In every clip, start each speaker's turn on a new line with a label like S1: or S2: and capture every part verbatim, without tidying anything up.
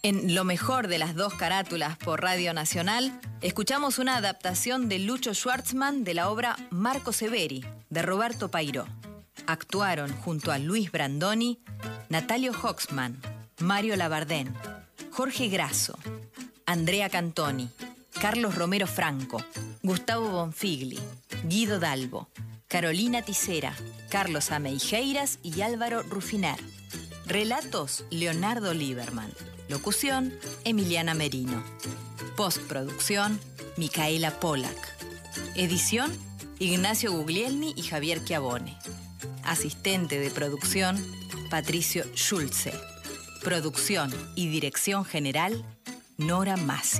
S1: En Lo mejor de las dos carátulas por Radio Nacional, escuchamos una adaptación de Lucho Schwartzman de la obra Marco Severi, de Roberto Pairó. Actuaron junto a Luis Brandoni, Natalio Hoxman, Mario Labardén, Jorge Grasso, Andrea Cantoni, Carlos Romero Franco, Gustavo Bonfigli, Guido Dalbo, Carolina Tisera, Carlos Ameijeiras y Álvaro Rufiner. Relatos, Leonardo Lieberman. Locución, Emiliana Merino. Postproducción, Micaela Polak. Edición, Ignacio Guglielmi y Javier Chiavone. Asistente de producción, Patricio Schulze. Producción y dirección general, Nora Massi.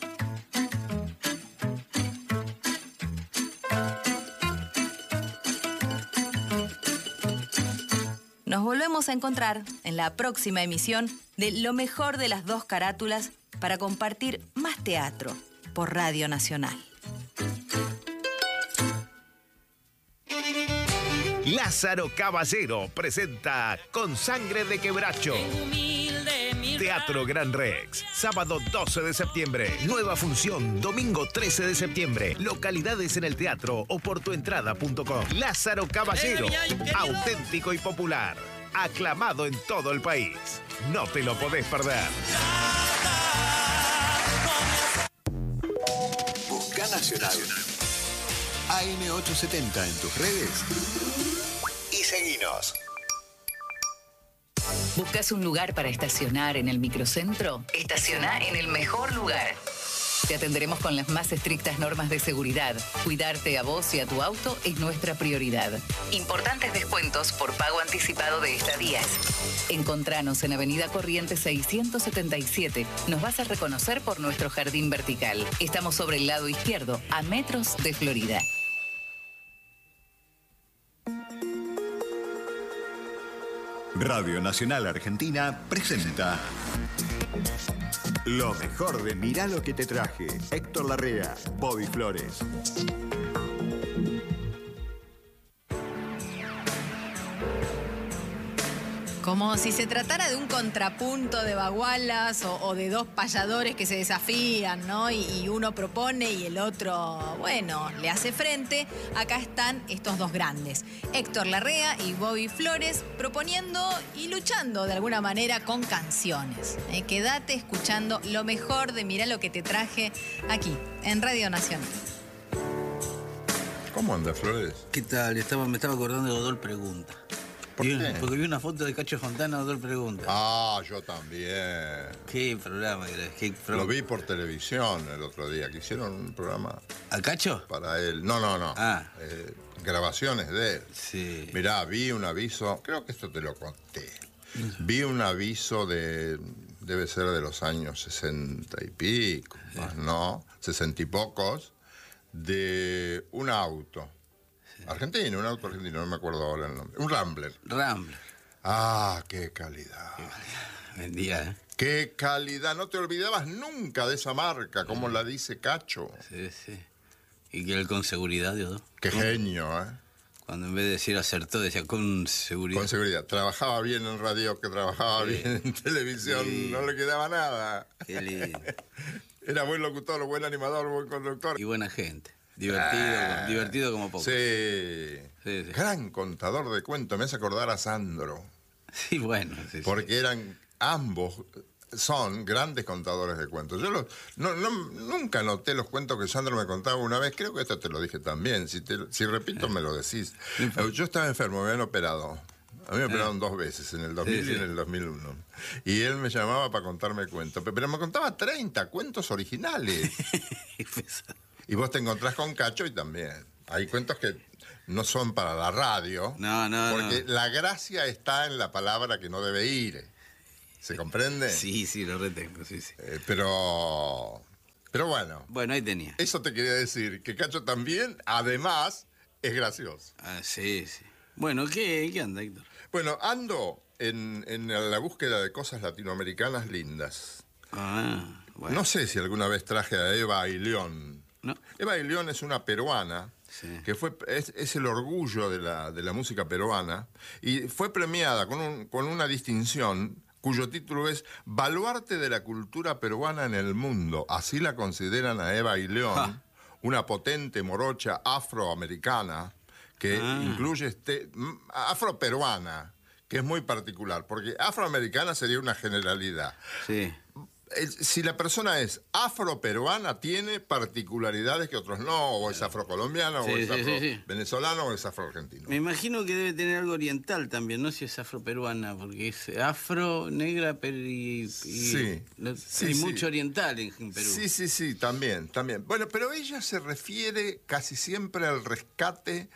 S1: Nos volvemos a encontrar en la próxima emisión de Lo mejor de las dos carátulas para compartir más teatro por Radio Nacional.
S2: Lázaro Caballero presenta Con sangre de quebracho. Teatro Gran Rex, sábado doce de septiembre. Nueva función, domingo trece de septiembre. Localidades en el teatro o por tuentrada punto com. Lázaro Caballero, auténtico y popular. Aclamado en todo el país. No te lo podés perder.
S3: Busca Nacional. A M ochocientos setenta en tus redes y seguinos.
S4: ¿Buscas un lugar para estacionar en el microcentro? Estaciona en el mejor lugar. Te atenderemos con las más estrictas normas de seguridad. Cuidarte a vos y a tu auto es nuestra prioridad. Importantes descuentos por pago anticipado de estadías. Encontranos en Avenida Corrientes seiscientos setenta y siete. Nos vas a reconocer por nuestro jardín vertical. Estamos sobre el lado izquierdo, a metros de Florida.
S3: Radio Nacional Argentina presenta Lo mejor de Mirá lo que te traje. Héctor Larrea, Bobby Flores.
S1: Como si se tratara de un contrapunto de bagualas o, o de dos payadores que se desafían, ¿no? Y, y uno propone y el otro, bueno, le hace frente. Acá están estos dos grandes, Héctor Larrea y Bobby Flores, proponiendo y luchando de alguna manera con canciones. ¿eh? Quédate escuchando lo mejor de Mirá lo que te traje aquí, en Radio Nacional.
S5: ¿Cómo anda, Flores?
S6: ¿Qué tal? Estaba, me estaba acordando de Odol Pregunta.
S5: ¿Por
S6: vi,
S5: qué?
S6: Porque vi una foto de Cacho Fontana, Odol Pregunta.
S5: Ah, yo también.
S6: Qué programa, qué programa.
S5: Lo vi por televisión el otro día, que hicieron un programa
S6: ¿Al Cacho?
S5: para él. No, no, no.
S6: Ah.
S5: Eh, grabaciones de él.
S6: Sí.
S5: Mirá, vi un aviso, creo que esto te lo conté. Vi un aviso de, debe ser de los años sesenta y pico,
S6: Sí.
S5: más no, sesenta y pocos, de un auto. Argentino, un auto argentino, no me acuerdo ahora el nombre. Un Rambler.
S6: Rambler.
S5: Ah, qué calidad.
S6: Vendía, ¿eh?
S5: Qué calidad. No te olvidabas nunca de esa marca, como la dice Cacho.
S6: Sí, sí. Y que él con seguridad, Dios.
S5: Qué genio, ¿eh?
S6: Cuando en vez de decir acertó, decía con seguridad.
S5: Con seguridad. Trabajaba bien en radio, que trabajaba
S6: Sí.
S5: bien en televisión.
S6: Sí.
S5: No le quedaba nada.
S6: Qué lindo.
S5: Era buen locutor, buen animador, buen conductor.
S6: Y buena gente. Divertido,
S5: Ah,
S6: divertido como poco.
S5: Sí.
S6: Sí, sí.
S5: Gran contador de cuentos. Me hace acordar a Sandro.
S6: Sí, bueno. Sí, sí.
S5: Porque eran ambos, son grandes contadores de cuentos. Yo los, no, no, nunca noté los cuentos que Sandro me contaba una vez. Creo que esto te lo dije también. Si, te, si repito, me lo decís. Yo estaba enfermo, me habían operado. A mí me operaron dos veces, en el dos mil
S6: Sí, sí.
S5: y en el dos mil uno. Y él me llamaba para contarme cuentos. Pero me contaba treinta cuentos originales. Y vos te encontrás con Cacho y también. Hay cuentos que no son para la radio.
S6: No, no,
S5: Porque
S6: no.
S5: la gracia está en la palabra que no debe ir. ¿Se comprende?
S6: Sí, sí, lo retengo, sí, sí.
S5: Eh, pero... Pero bueno.
S6: Bueno, ahí tenía.
S5: Eso te quería decir, que Cacho también, además, es gracioso.
S6: Ah, sí, sí. Bueno, ¿qué, qué anda, Héctor?
S5: Bueno, ando en, en la búsqueda de cosas latinoamericanas lindas.
S6: Ah, bueno.
S5: No sé si alguna vez traje a Eva Ailión.
S6: No.
S5: Eva Ailión es una peruana,
S6: Sí.
S5: que fue, es, es el orgullo de la, de la música peruana, y fue premiada con, un, con una distinción cuyo título es Baluarte de la cultura peruana en el mundo. Así la consideran a Eva Ayllón, ah. una potente morocha afroamericana que ah. incluye este, afroperuana, que es muy particular, porque afroamericana sería una generalidad.
S6: Sí.
S5: Si la persona es afroperuana, tiene particularidades que otros no, o es afrocolombiana, sí, o es sí, afro-venezolano, sí, sí. o es afroargentino.
S6: Me imagino que debe tener algo oriental también, no si es afroperuana, porque es afro, negra, pero y, y
S5: sí,
S6: lo,
S5: sí,
S6: hay
S5: sí.
S6: mucho oriental en, en Perú.
S5: Sí, sí, sí, también, también. Bueno, pero ella se refiere casi siempre al rescate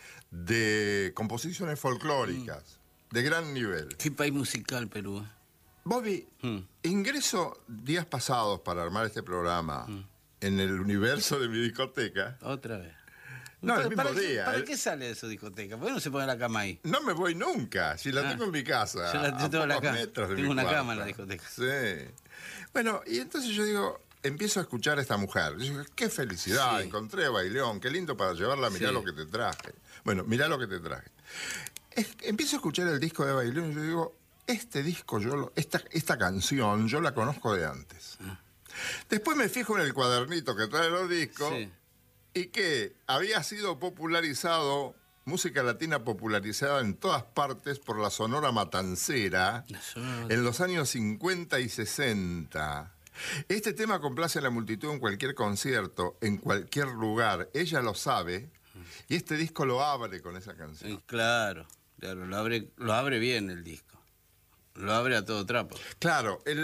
S5: de composiciones folclóricas, mm. de gran nivel.
S6: ¿Qué país musical Perú?
S5: Bobby, hmm. ingreso días pasados para armar este programa hmm. en el universo de mi discoteca.
S6: Otra vez.
S5: No,
S6: ¿Para,
S5: el mismo
S6: para
S5: día.
S6: Qué, ¿Para qué sale de su discoteca? ¿Por qué no se pone la cama ahí?
S5: No me voy nunca, si la ah. tengo en mi casa.
S6: Yo, la, yo tengo la cama. Tengo una
S5: cuarta.
S6: cama en la discoteca.
S5: Sí. Bueno, y entonces yo digo, empiezo a escuchar a esta mujer. Yo digo, qué felicidad, sí. encontré a Ayllón, qué lindo para llevarla, mirá sí. lo que te traje. Bueno, mirá lo que te traje. Es, empiezo a escuchar el disco de Ayllón y yo digo, este disco, yo lo, esta, esta canción, yo la conozco de antes. Ah. Después me fijo en el cuadernito que trae los discos sí. y que había sido popularizado, música latina popularizada en todas partes por la Sonora Matancera sonora... en los años cincuenta y sesenta. Este tema complace a la multitud en cualquier concierto, en cualquier lugar. Ella lo sabe y este disco lo abre con esa canción.
S6: Sí, claro, claro, lo abre, lo abre bien el disco. Lo abre a todo trapo.
S5: Claro, el,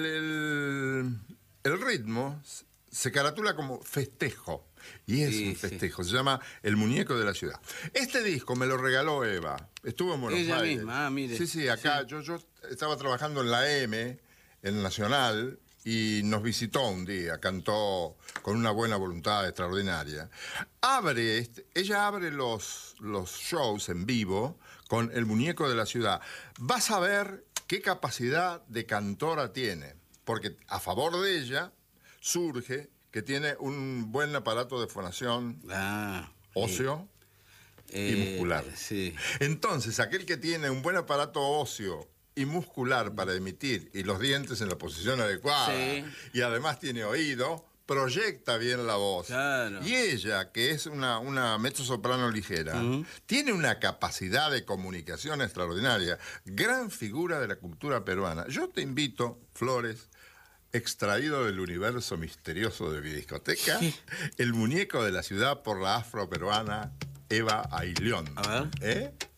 S5: el, el ritmo se caratula como festejo. Y es sí, un festejo. Sí. Se llama El Muñeco de la Ciudad. Este disco me lo regaló Eva. Estuvo en Buenos
S6: Ella
S5: Aires.
S6: misma, ah, mire.
S5: Sí, sí, acá.
S6: Sí.
S5: Yo, yo estaba trabajando en la M, en Nacional, y nos visitó un día. Cantó con una buena voluntad extraordinaria. Abre, este, ella abre los, los shows en vivo con El Muñeco de la Ciudad. Vas a ver qué capacidad de cantora tiene, porque a favor de ella surge que tiene un buen aparato de fonación
S6: ah,
S5: óseo
S6: eh,
S5: y muscular.
S6: Eh, sí.
S5: Entonces, aquel que tiene un buen aparato óseo y muscular para emitir y los dientes en la posición adecuada sí. y además tiene oído, proyecta bien la voz.
S6: Claro.
S5: Y ella, que es una, una mezzosoprano ligera, uh-huh. tiene una capacidad de comunicación extraordinaria. Gran figura de la cultura peruana. Yo te invito, Flores, extraído del universo misterioso de mi discoteca, sí. El Muñeco de la Ciudad por la afroperuana Eva Ayllón.
S6: A ver.
S5: ¿Eh?